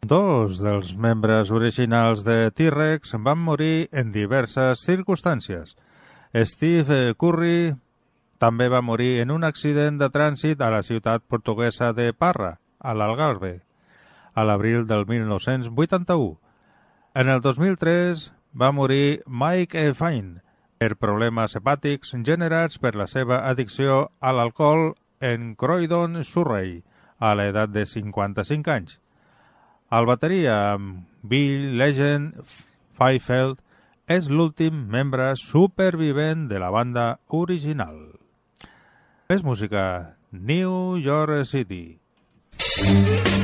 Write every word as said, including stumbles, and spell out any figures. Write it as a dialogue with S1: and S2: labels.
S1: Dos dels membres originals de T-Rex van morir en diverses circumstàncies. Steve Curry també va morir en un accident de trànsit a la ciutat portuguesa de Parra, a l'Algarve, a l'abril del mil nou-cents vuitanta-u. En el dos mil tres va morir Mike Fine per problemes hepàtics generats per la seva addicció a l'alcohol en Croydon, Surrey, a l'edat de cinquanta-cinc anys. El bateria Bill Legend Fifield és l'últim membre supervivent de la banda original. És música New York City.